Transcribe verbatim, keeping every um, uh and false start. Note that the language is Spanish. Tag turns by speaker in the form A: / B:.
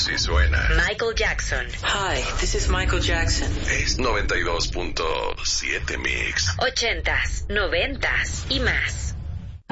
A: Así suena.
B: Michael Jackson.
C: Hi, this is Michael Jackson.
A: Es noventa y dos punto siete Mix.
B: Ochentas, noventas y más.